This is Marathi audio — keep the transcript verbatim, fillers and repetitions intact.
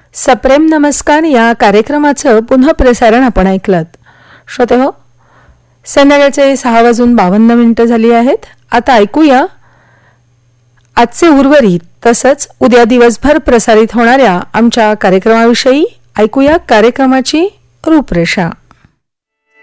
सप्रेम नमस्कार या कार्यक्रमाचं पुन्हा प्रसारण आपण ऐकलं. श्रोतेहो, संध्याकाळचे सहा वाजून बावन्न मिनिटं झाली आहेत. आता ऐकूया आजचे उर्वरित तसंच उद्या दिवसभर प्रसारित होणाऱ्या आमच्या कार्यक्रमाविषयी. ऐकूया कार्यक्रमाची रूपरेषा.